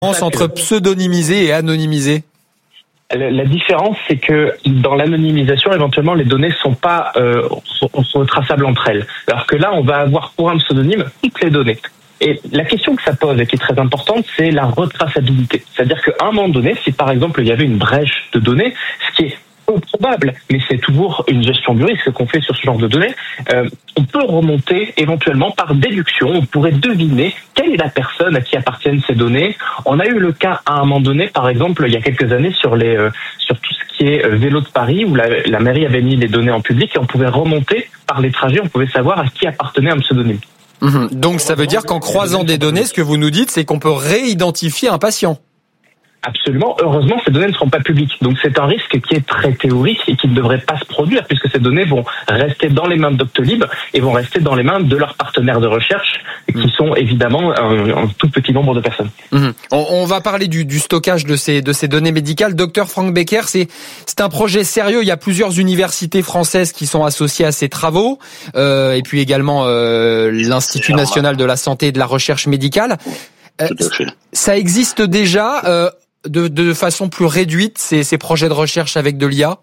Entre pseudonymiser et anonymiser? La différence, c'est que dans l'anonymisation, éventuellement, les données sont pas sont traçables entre elles. Alors que là, on va avoir pour un pseudonyme toutes les données. Et la question que ça pose et qui est très importante, c'est la retraçabilité. C'est-à-dire qu'à un moment donné, si par exemple il y avait une brèche de données, ce qui est peu probable, mais c'est toujours une gestion du risque qu'on fait sur ce genre de données, on peut remonter éventuellement par déduction, on pourrait deviner quelle est la personne à qui appartiennent ces données. On a eu le cas à un moment donné, par exemple, il y a quelques années sur tout ce qui est vélo de Paris, où la mairie avait mis les données en public et on pouvait remonter par les trajets, on pouvait savoir à qui appartenait un pseudonyme. Donc ça veut dire qu'en croisant des données, ce que vous nous dites, c'est qu'on peut réidentifier un patient. Absolument. Heureusement, ces données ne seront pas publiques. Donc c'est un risque qui est très théorique et qui ne devrait pas se produire puisque ces données vont rester dans les mains de Doctolib et vont rester dans les mains de leurs partenaires de recherche qui sont évidemment un tout petit nombre de personnes. On va parler du stockage de ces données médicales. Docteur Frank Becker, c'est un projet sérieux. Il y a plusieurs universités françaises qui sont associées à ces travaux et puis également l'Institut national de la santé et de la recherche médicale. Ça existe déjà de façon plus réduite, ces projets de recherche avec de l'IA?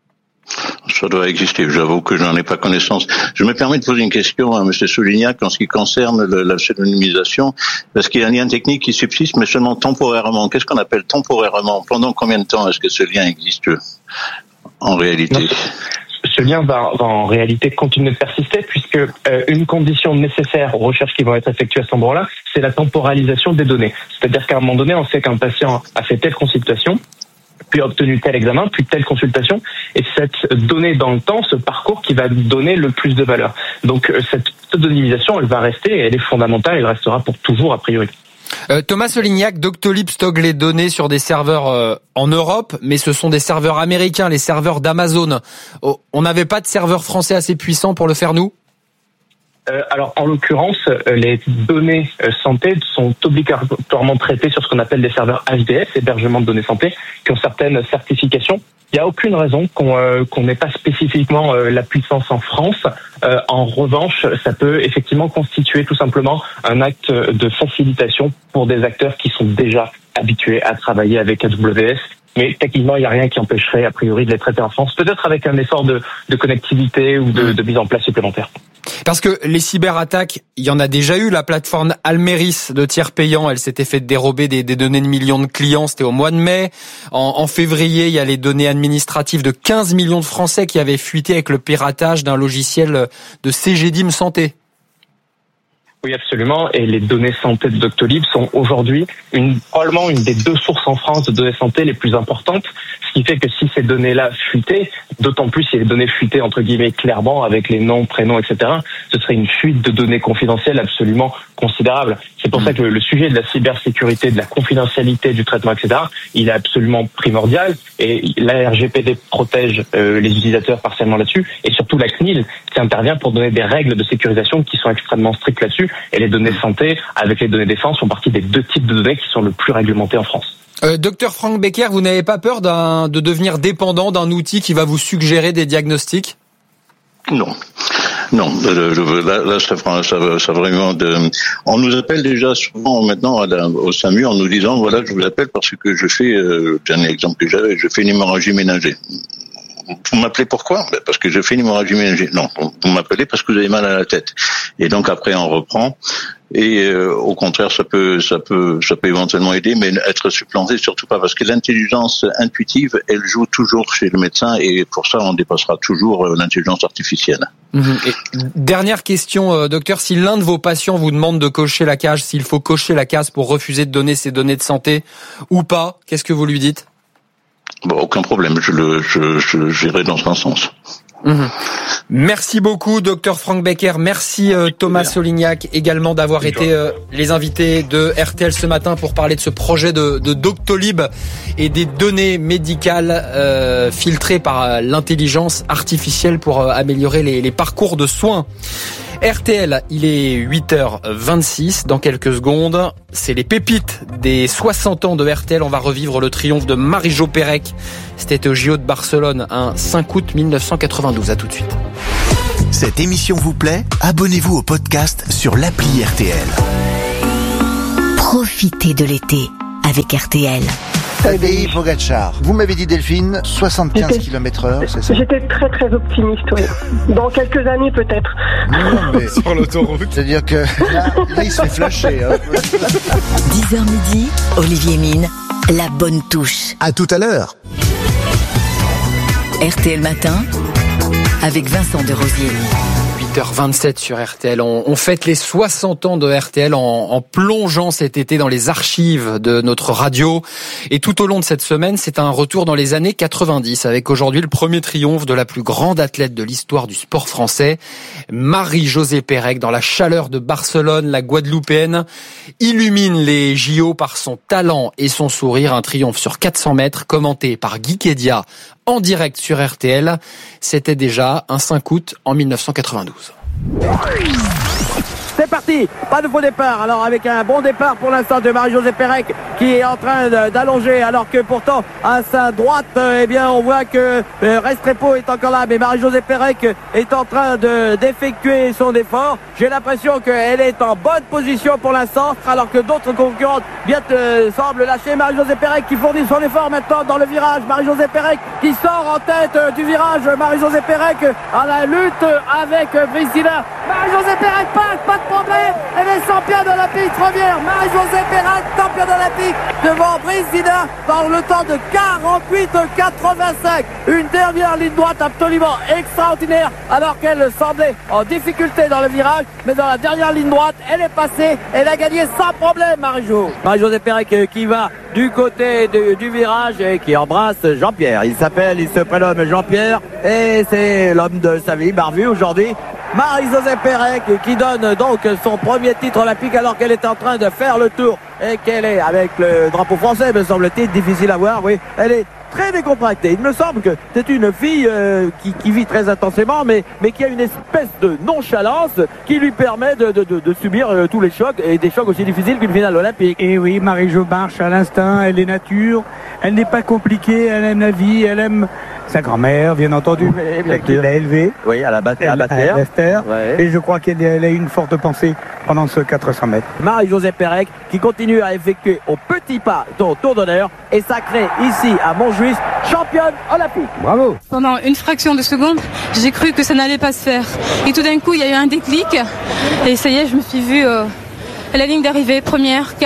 Ça doit exister, j'avoue que j'en ai pas connaissance. Je me permets de poser une question à M. Solignac en ce qui concerne la pseudonymisation, parce qu'il y a un lien technique qui subsiste, mais seulement temporairement. Qu'est-ce qu'on appelle temporairement? Pendant combien de temps est-ce que ce lien existe en réalité? Ce lien va en réalité continuer de persister puisque une condition nécessaire aux recherches qui vont être effectuées à cet endroit-là, c'est la temporalisation des données. C'est-à-dire qu'à un moment donné, on sait qu'un patient a fait telle consultation, puis a obtenu tel examen, puis telle consultation, et cette donnée dans le temps, ce parcours qui va donner le plus de valeur. Donc cette pseudonymisation, elle va rester et elle est fondamentale, elle restera pour toujours a priori. Thomas Solignac, Doctolib stocke les données sur des serveurs en Europe, mais ce sont des serveurs américains, les serveurs d'Amazon. On n'avait pas de serveur français assez puissant pour le faire, nous? Alors, en l'occurrence, les données santé sont obligatoirement traitées sur ce qu'on appelle des serveurs HDS, hébergement de données santé, qui ont certaines certifications. Il n'y a aucune raison qu'on n'ait pas spécifiquement la puissance en France. En revanche, ça peut effectivement constituer tout simplement un acte de facilitation pour des acteurs qui sont déjà habitués à travailler avec AWS. Mais techniquement, il n'y a rien qui empêcherait a priori de les traiter en France, peut-être avec un effort de connectivité ou de mise en place supplémentaire. Parce que les cyberattaques, il y en a déjà eu. La plateforme Almeris de tiers payant, elle s'était fait dérober des données de millions de clients, c'était au mois de mai. En février, il y a les données administratives de 15 millions de Français qui avaient fuité avec le piratage d'un logiciel de CGDIM Santé. Oui, absolument. Et les données santé de Doctolib sont aujourd'hui probablement une des 2 sources en France de données santé les plus importantes. Ce qui fait que si ces données-là fuitaient, d'autant plus si les données fuitaient entre guillemets clairement avec les noms, prénoms, etc., ce serait une fuite de données confidentielles absolument considérable. C'est pour ça que le sujet de la cybersécurité, de la confidentialité du traitement, etc., il est absolument primordial. Et la RGPD protège les utilisateurs partiellement là-dessus. Et surtout la CNIL qui intervient pour donner des règles de sécurisation qui sont extrêmement strictes là-dessus. Et les données santé, avec les données défense, font partie des 2 types de données qui sont le plus réglementés en France. Docteur Frank Becker, vous n'avez pas peur de devenir dépendant d'un outil qui va vous suggérer des diagnostics? Non. Là, ça vraiment on nous appelle déjà souvent maintenant au SAMU en nous disant, voilà, je vous appelle parce que je fais, dernier exemple que j'avais, je fais une hémorragie ménagée. Vous m'appelez pourquoi? Parce que je fais une hémorragie ménagée. Non, vous m'appelez parce que vous avez mal à la tête. Et donc après on reprend. Et au contraire, ça peut éventuellement aider, mais être supplanté surtout pas, parce que l'intelligence intuitive, elle joue toujours chez le médecin, et pour ça, on dépassera toujours l'intelligence artificielle. Et dernière question, docteur, si l'un de vos patients vous demande de cocher la case, s'il faut cocher la case pour refuser de donner ses données de santé ou pas, qu'est-ce que vous lui dites? Bon, aucun problème, j'irai dans ce sens. Merci beaucoup, docteur Frank Becker. Merci Thomas Solignac également d'avoir été les invités de RTL ce matin pour parler de ce projet de Doctolib et des données médicales filtrées par l'intelligence artificielle pour améliorer les parcours de soins. RTL, il est 8h26. Dans quelques secondes, c'est les pépites des 60 ans de RTL. On va revivre le triomphe de Marie-Jo Pérec. C'était au JO de Barcelone, un 5 août 1992. À tout de suite. Cette émission vous plaît ? Abonnez-vous au podcast sur l'appli RTL. Profitez de l'été avec RTL. Tadej Pogačar. Vous m'avez dit, Delphine, 75 km/h, c'est ça? J'étais très très optimiste, oui. Dans quelques années peut-être. Non, mais sur l'autoroute. c'est-à-dire que là il se fait flasher. 10h midi, Olivier Mine, la bonne touche. À tout à l'heure. RTL Matin, avec Vincent Desrosiers. 8h27 sur RTL. On fête les 60 ans de RTL en plongeant cet été dans les archives de notre radio. Et tout au long de cette semaine, c'est un retour dans les années 90, avec aujourd'hui le premier triomphe de la plus grande athlète de l'histoire du sport français, Marie-Josée Pérec. Dans la chaleur de Barcelone, la Guadeloupéenne illumine les JO par son talent et son sourire. Un triomphe sur 400 mètres, commenté par Guy Kédia en direct sur RTL. C'était déjà un 5 août en 1992. C'est parti, pas de faux départ. Alors avec un bon départ pour l'instant de Marie-Josée Pérec qui est en train d'allonger, alors que pourtant à sa droite, eh bien on voit que Restrepo est encore là, mais Marie-Josée Pérec est en train d'effectuer son effort. J'ai l'impression qu'elle est en bonne position pour l'instant, alors que d'autres concurrentes semblent lâcher. Marie-Josée Pérec qui fournit son effort maintenant dans le virage. Marie-Josée Pérec qui sort en tête du virage. Marie-Josée Pérec à la lutte avec Priscilla. Marie-Josée Pérec passe, pas de problème. Elle est championne olympique première. Marie-Josée Pérec, championne olympique devant Priscilla dans le temps de 48,85. Une dernière ligne droite absolument extraordinaire, alors qu'elle semblait en difficulté dans le virage, mais dans la dernière ligne droite, elle est passée. Elle a gagné sans problème, Marie-Josée Pérec qui va du côté du virage et qui embrasse Jean-Pierre. Il se prénomme Jean-Pierre et c'est l'homme de sa vie, Barbu aujourd'hui. Marie-Josée Pérec qui donne donc son premier titre olympique alors qu'elle est en train de faire le tour et qu'elle est avec le drapeau français, me semble-t-il, difficile à voir, oui. Elle est très décontractée. Il me semble que c'est une fille qui vit très intensément, mais qui a une espèce de nonchalance qui lui permet de subir tous les chocs, et des chocs aussi difficiles qu'une finale olympique. Et oui, Marie-Jo marche à l'instinct, elle est nature, elle n'est pas compliquée, elle aime la vie, elle aime sa grand-mère, bien entendu, qui l'a élevée. Oui, à la Bastère. Ouais. Et je crois qu'elle a eu une forte pensée pendant ce 400 mètres. Marie-Josée Pérec qui continue à effectuer au petit pas son tour d'honneur et sacrée ici à Montjuïc championne olympique. Bravo. Pendant une fraction de seconde, j'ai cru que ça n'allait pas se faire. Et tout d'un coup, il y a eu un déclic. Et ça y est, je me suis vue à la ligne d'arrivée, première,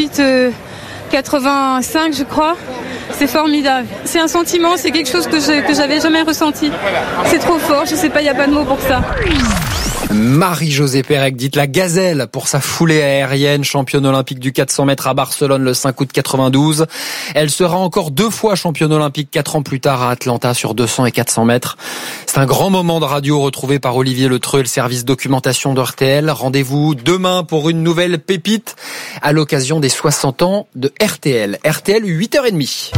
48,85 je crois. C'est formidable. C'est un sentiment, c'est quelque chose que j'avais jamais ressenti. C'est trop fort, je sais pas, il n'y a pas de mots pour ça. Marie-Josée Pérec, dite la gazelle pour sa foulée aérienne, championne olympique du 400 mètres à Barcelone le 5 août 92. Elle sera encore 2 fois championne olympique 4 ans plus tard à Atlanta sur 200 et 400 mètres. C'est un grand moment de radio retrouvé par Olivier Letreux et le service documentation de RTL. Rendez-vous demain pour une nouvelle pépite à l'occasion des 60 ans de RTL. RTL 8h30.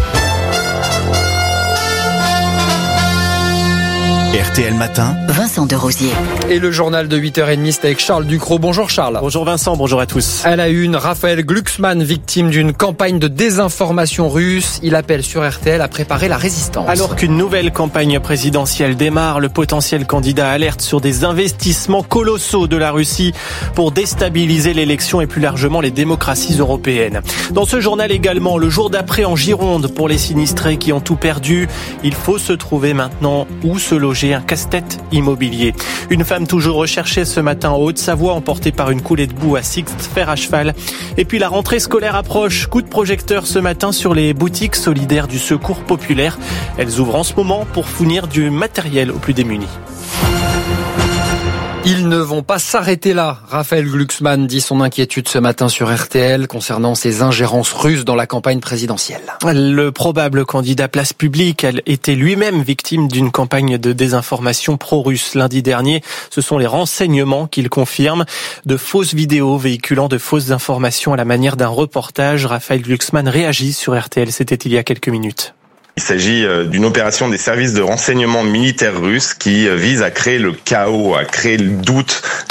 RTL Matin, Vincent Desrosiers. Et le journal de 8h30, c'est avec Charles Ducrot. Bonjour Charles. Bonjour Vincent, bonjour à tous. À la une, Raphaël Glucksmann, victime d'une campagne de désinformation russe. Il appelle sur RTL à préparer la résistance. Alors qu'une nouvelle campagne présidentielle démarre, le potentiel candidat alerte sur des investissements colossaux de la Russie pour déstabiliser l'élection et plus largement les démocraties européennes. Dans ce journal également, le jour d'après en Gironde pour les sinistrés qui ont tout perdu. Il faut se trouver maintenant où se loger. Un casse-tête immobilier. Une femme toujours recherchée ce matin en Haute-Savoie, emportée par une coulée de boue à Sixte, fer à cheval. Et puis la rentrée scolaire approche. Coup de projecteur ce matin sur les boutiques solidaires du Secours populaire. Elles ouvrent en ce moment pour fournir du matériel aux plus démunis. Ils ne vont pas s'arrêter là. Raphaël Glucksmann dit son inquiétude ce matin sur RTL concernant ces ingérences russes dans la campagne présidentielle. Le probable candidat Place Publique était lui-même victime d'une campagne de désinformation pro-russe lundi dernier. Ce sont les renseignements qu'il confirme. De fausses vidéos véhiculant de fausses informations à la manière d'un reportage. Raphaël Glucksmann réagit sur RTL. C'était il y a quelques minutes. Il s'agit d'une opération des services de renseignement militaires russes qui vise à créer le chaos, à créer le doute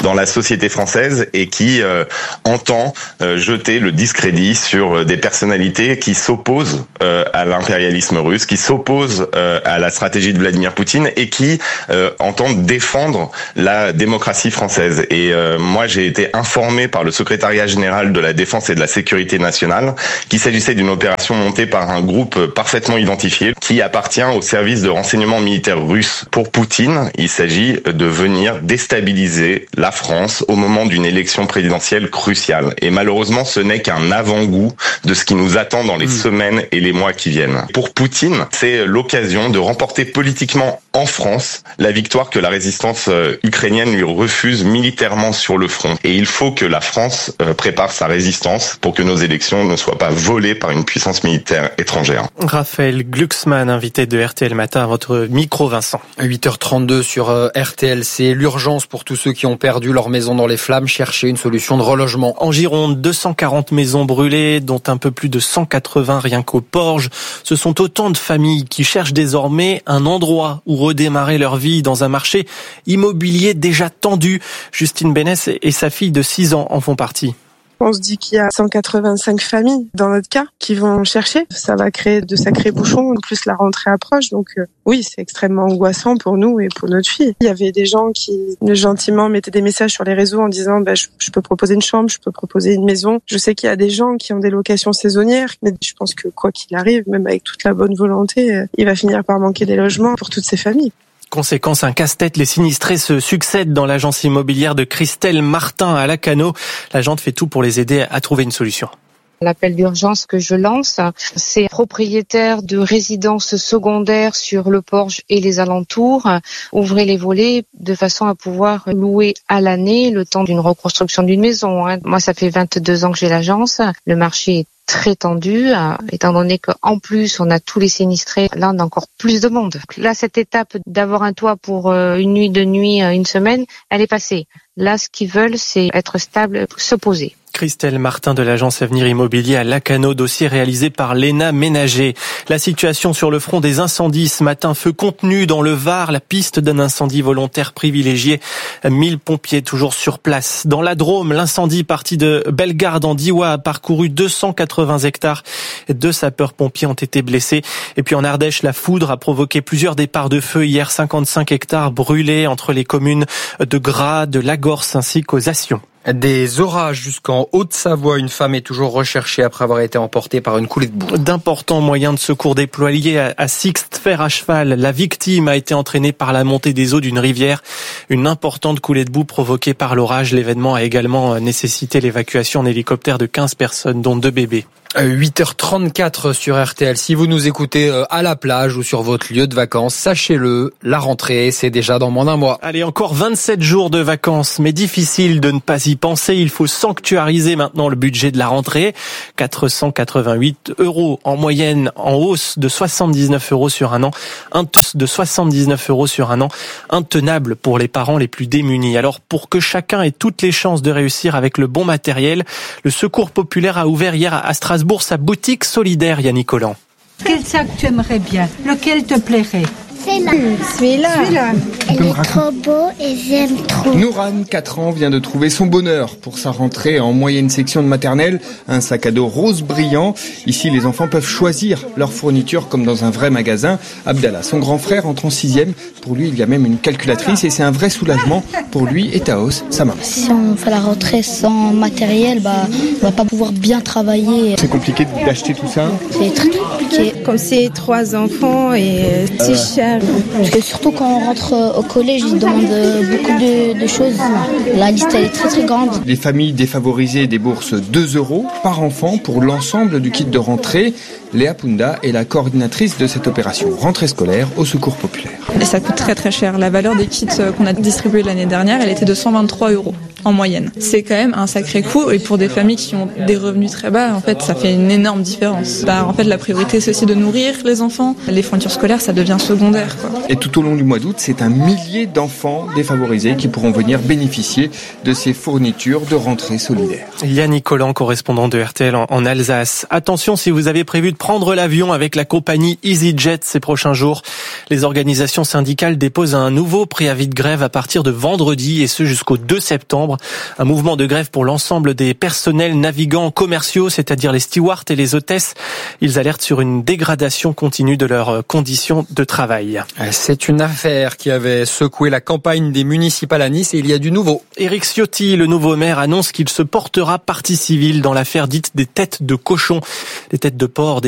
dans la société française et qui entend jeter le discrédit sur des personnalités qui s'opposent à l'impérialisme russe, qui s'opposent à la stratégie de Vladimir Poutine et qui entendent défendre la démocratie française. Et moi, j'ai été informé par le secrétariat général de la Défense et de la Sécurité nationale qu'il s'agissait d'une opération montée par un groupe parfaitement identifié qui appartient au service de renseignement militaire russe. Pour Poutine, il s'agit de venir déstabiliser la France au moment d'une élection présidentielle cruciale. Et malheureusement, ce n'est qu'un avant-goût de ce qui nous attend dans les semaines et les mois qui viennent. Pour Poutine, c'est l'occasion de remporter politiquement en France la victoire que la résistance ukrainienne lui refuse militairement sur le front. Et il faut que la France prépare sa résistance pour que nos élections ne soient pas volées par une puissance militaire étrangère. Raphaël Glucksmann, invité de RTL Matin à votre micro, Vincent. 8h32 sur RTL, c'est l'urgence pour tous ceux qui ont perdu leur maison dans les flammes, chercher une solution de relogement. En Gironde, 240 maisons brûlées, dont un peu plus de 180 rien qu'au Porge. Ce sont autant de familles qui cherchent désormais un endroit où redémarrer leur vie dans un marché immobilier déjà tendu. Justine Bénès et sa fille de 6 ans en font partie. On se dit qu'il y a 185 familles, dans notre cas, qui vont chercher. Ça va créer de sacrés bouchons. En plus, la rentrée approche. Donc oui, c'est extrêmement angoissant pour nous et pour notre fille. Il y avait des gens qui, gentiment, mettaient des messages sur les réseaux en disant je peux proposer une chambre, je peux proposer une maison. Je sais qu'il y a des gens qui ont des locations saisonnières. Mais je pense que quoi qu'il arrive, même avec toute la bonne volonté, il va finir par manquer des logements pour toutes ces familles. Conséquence, un casse-tête, les sinistrés se succèdent dans l'agence immobilière de Christelle Martin à Lacanau. L'agente fait tout pour les aider à trouver une solution. L'appel d'urgence que je lance, c'est propriétaires de résidences secondaires sur le Porge et les alentours. Ouvrez les volets de façon à pouvoir louer à l'année le temps d'une reconstruction d'une maison. Moi, ça fait 22 ans que j'ai l'agence. Le marché est très tendu, étant donné qu'en plus on a tous les sinistrés, là on a encore plus de monde. Là, cette étape d'avoir un toit pour une nuit, 2 nuits, une semaine, elle est passée. Là, ce qu'ils veulent, c'est être stable, se poser. Christelle Martin de l'agence Avenir Immobilier à Lacanau, dossier réalisé par Léna Ménager. La situation sur le front des incendies ce matin, feu contenu dans le Var, la piste d'un incendie volontaire privilégié. 1000 pompiers toujours sur place. Dans la Drôme, l'incendie parti de Bellegarde en Diois a parcouru 280 hectares. 2 sapeurs-pompiers ont été blessés. Et puis en Ardèche, la foudre a provoqué plusieurs départs de feu hier. 55 hectares brûlés entre les communes de Gras, de Lagorce ainsi qu'aux Assions. Des orages jusqu'en Haute-Savoie. Une femme est toujours recherchée après avoir été emportée par une coulée de boue. D'importants moyens de secours déployés à Sixte, fer à cheval. La victime a été entraînée par la montée des eaux d'une rivière. Une importante coulée de boue provoquée par l'orage. L'événement a également nécessité l'évacuation en hélicoptère de 15 personnes, dont 2 bébés. 8h34 sur RTL. Si vous nous écoutez à la plage ou sur votre lieu de vacances, sachez-le, la rentrée, c'est déjà dans moins d'1 mois. Allez, encore 27 jours de vacances, mais difficile de ne pas y penser. Il faut sanctuariser maintenant le budget de la rentrée. 488 € en moyenne, en hausse de 79 € sur un an. De 79 € sur un an, intenable pour les parents les plus démunis. Alors, pour que chacun ait toutes les chances de réussir avec le bon matériel, le Secours populaire a ouvert hier à Strasbourg sa boutique solidaire, Yannick Collant. Quel sac tu aimerais bien? Lequel te plairait? Celui-là. Elle est trop beau et j'aime trop. Nourane, 4 ans, vient de trouver son bonheur pour sa rentrée en moyenne section de maternelle. Un sac à dos rose brillant. Ici, les enfants peuvent choisir leur fourniture comme dans un vrai magasin. Abdallah, son grand frère, entre en 6e. Pour lui, il y a même une calculatrice et c'est un vrai soulagement pour lui et Taos, sa maman. Si on fait la rentrée sans matériel, on va pas pouvoir bien travailler. C'est compliqué d'acheter tout ça? C'est très compliqué. Comme c'est 3 enfants et c'est cher. Parce que surtout quand on rentre au collège, ils demandent beaucoup de choses. La liste elle est très très grande. Les familles défavorisées déboursent 2 € par enfant pour l'ensemble du kit de rentrée. Léa Punda est la coordinatrice de cette opération rentrée scolaire au Secours populaire. Et ça coûte très très cher. La valeur des kits qu'on a distribués l'année dernière, elle était de 123 €. en moyenne. C'est quand même un sacré coût et pour des familles qui ont des revenus très bas, en fait, ça fait une énorme différence. En fait, la priorité, c'est aussi de nourrir les enfants. Les fournitures scolaires, ça devient secondaire, quoi. Et tout au long du mois d'août, c'est un millier d'enfants défavorisés qui pourront venir bénéficier de ces fournitures de rentrée solidaire. Yannick Collant, correspondant de RTL en Alsace. Attention, si vous avez prévu de prendre l'avion avec la compagnie EasyJet ces prochains jours, les organisations syndicales déposent un nouveau préavis de grève à partir de vendredi et ce jusqu'au 2 septembre. Un mouvement de grève pour l'ensemble des personnels navigants commerciaux, c'est-à-dire les stewards et les hôtesses. Ils alertent sur une dégradation continue de leurs conditions de travail. C'est une affaire qui avait secoué la campagne des municipales à Nice et il y a du nouveau. Éric Ciotti, le nouveau maire, annonce qu'il se portera partie civile dans l'affaire dite des têtes de cochon. Les têtes de porc,